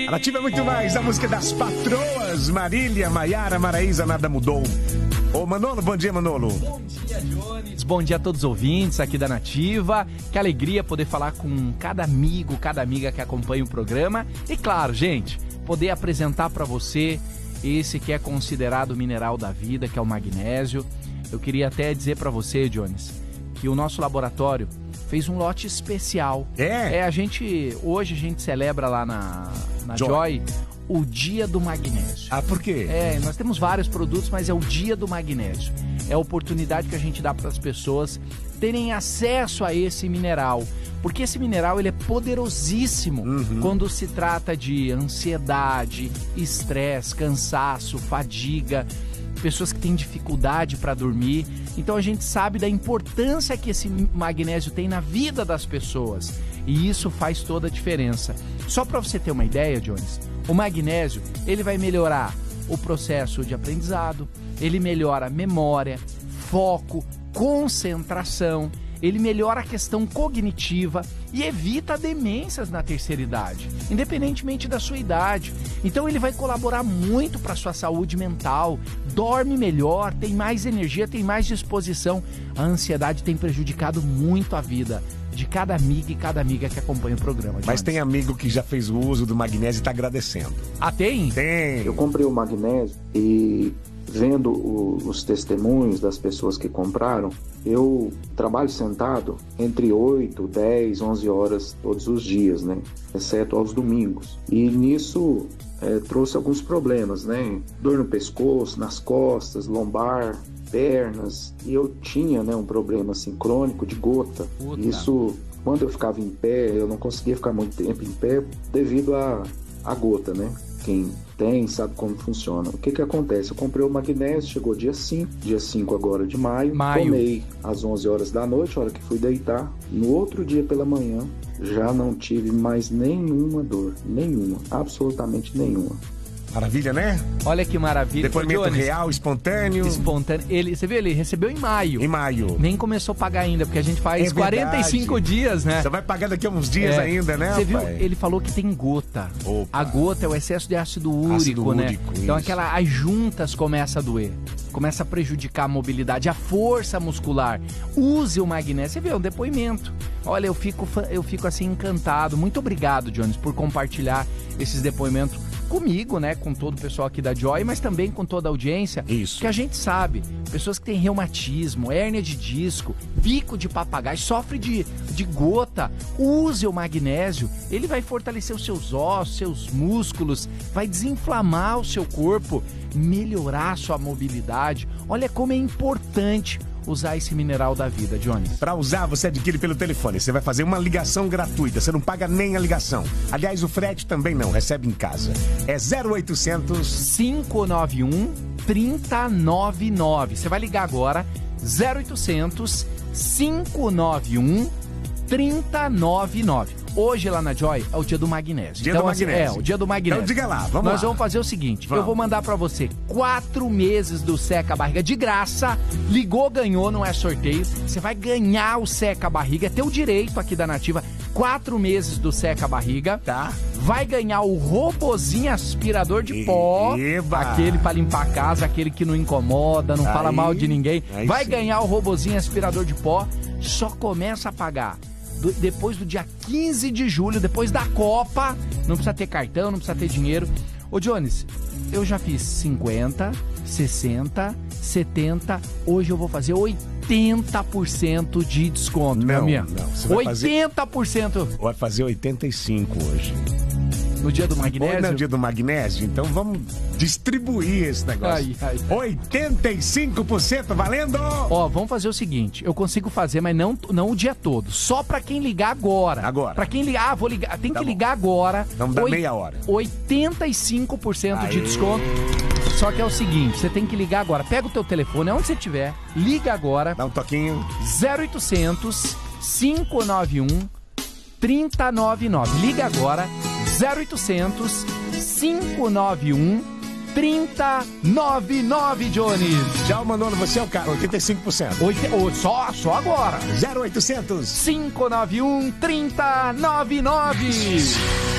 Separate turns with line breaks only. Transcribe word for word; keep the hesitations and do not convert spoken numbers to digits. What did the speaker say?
A Nativa é muito mais, a música das patroas. Marília, Maiara, Maraísa, nada mudou. Ô Manolo, bom dia, Manolo.
Bom dia, Jones. Bom dia a todos os ouvintes aqui da Nativa. Que alegria poder falar com cada amigo, cada amiga que acompanha o programa. E claro, gente, poder apresentar para você esse que é considerado o mineral da vida, que é o magnésio. Eu queria até dizer para você, Jones, que o nosso laboratório fez um lote especial.
É?
É, a gente, hoje a gente celebra lá na, na
Joy.
Joy o Dia do Magnésio.
Ah, por quê?
É, nós temos vários produtos, mas é o Dia do Magnésio. É a oportunidade que a gente dá para as pessoas terem acesso a esse mineral. Porque esse mineral ele é poderosíssimo
Uhum.
quando se trata de ansiedade, estresse, cansaço, fadiga, pessoas que têm dificuldade para dormir. Então a gente sabe da importância que esse magnésio tem na vida das pessoas. E isso faz toda a diferença. Só para você ter uma ideia, Jones, o magnésio ele vai melhorar o processo de aprendizado, ele melhora a memória, foco, concentração, ele melhora a questão cognitiva e evita demências na terceira idade, independentemente da sua idade. Então ele vai colaborar muito para a sua saúde mental, dorme melhor, tem mais energia, tem mais disposição. A ansiedade tem prejudicado muito a vida de cada amiga e cada amiga que acompanha o programa.
Mas
Jones.
tem amigo que já fez o uso do magnésio e tá agradecendo.
Ah, tem?
Tem.
Eu comprei o magnésio e vendo o, os testemunhos das pessoas que compraram, eu trabalho sentado entre oito, dez, onze horas todos os dias, né? Exceto aos domingos. E nisso é, trouxe alguns problemas, né? Dor no pescoço, nas costas, lombar, pernas. E eu tinha, né, um problema assim crônico de gota.
Puta.
Isso, quando eu ficava em pé, eu não conseguia ficar muito tempo em pé devido à à gota, né? Quem tem sabe como funciona. O que que acontece? Eu comprei o magnésio, chegou dia cinco, dia cinco agora de maio,
Maio.
tomei às onze horas da noite, a hora que fui deitar. No outro dia pela manhã, já não tive mais nenhuma dor, nenhuma, absolutamente nenhuma.
Maravilha, né?
Olha que maravilha.
Depoimento
Jones,
real, espontâneo.
espontâneo. Ele, você viu, ele recebeu em maio.
Em maio.
Nem começou a pagar ainda, porque a gente faz
É
quarenta e cinco
verdade.
dias, né?
Você vai pagar daqui a uns dias
É.
ainda, né,
Você viu?
rapaz?
Ele falou que tem gota.
Opa.
A gota é o excesso de ácido úrico,
Ácido
né?
úrico,
Então
isso.
aquela, as juntas começam a doer. Começa a prejudicar a mobilidade, a força muscular. Use o magnésio. Você viu, é um depoimento. Olha, eu fico, fa- eu fico assim encantado. Muito obrigado, Jones, por compartilhar esses depoimentos comigo, né? Com todo o pessoal aqui da Joy, mas também com toda a audiência.
Isso.
Que a gente sabe, pessoas que têm reumatismo, hérnia de disco, bico de papagaio, sofre de, de gota, use o magnésio. Ele vai fortalecer os seus ossos, seus músculos, vai desinflamar o seu corpo, melhorar a sua mobilidade. Olha como é importante usar esse mineral da vida, Jones.
Para usar, você adquire pelo telefone. Você vai fazer uma ligação gratuita. Você não paga nem a ligação. Aliás, o frete também não. Recebe em casa. É zero oitocentos...
cinco nove um, três zero nove nove. Você vai ligar agora, zero oitocentos, cinco nove um, três zero nove nove. Hoje lá na Joy é o dia do magnésio.
Dia
então,
do
assim,
magnésio.
É, o dia do magnésio.
Então diga lá, vamos
Nós
lá.
vamos fazer o seguinte,
Vamos.
eu vou mandar pra você quatro meses do Seca Barriga de graça. Ligou, ganhou, não é sorteio. Você vai ganhar o Seca Barriga, é teu direito aqui da Nativa. Quatro meses do Seca Barriga.
Tá.
Vai ganhar o robozinho aspirador de pó.
Eba.
Aquele pra limpar a casa, aquele que não incomoda, não
Aí,
fala mal de ninguém.
aí
Vai
sim.
ganhar o robozinho aspirador de pó. Só começa a pagar do- depois do dia quinze de julho, depois da Copa. Não precisa ter cartão, não precisa ter dinheiro. Ô Jones, eu já fiz cinquenta, sessenta, setenta. Hoje eu vou fazer oitenta por cento de desconto, meu
Não,
amigo.
não, você vai fazer-
oitenta por cento
Vai fazer oitenta e cinco hoje.
no dia do
Hoje
magnésio.
não é o dia do magnésio, então vamos distribuir esse negócio.
Ai, ai, ai.
oitenta e cinco por cento valendo!
Ó, vamos fazer o seguinte, eu consigo fazer, mas não, não o dia todo, só pra quem ligar agora.
Agora.
Pra quem ligar, ah, vou ligar, tem
Tá
que
bom.
ligar agora.
Vamos dar
Oi-
meia hora.
oitenta e cinco por cento de
Aê.
desconto. Só que é o seguinte, você tem que ligar agora. Pega o teu telefone, onde você estiver, liga agora,
Dá um toquinho.
zero oitocentos, cinco nove um, três zero nove nove. Liga agora, zero oitocentos, cinco nove um, três zero nove nove, Johnny.
Tchau, Manolo, você é o cara, oitenta e cinco por cento.
Oite... oh, só, só agora.
zero oitocentos.
cinco nove um, três zero nove nove.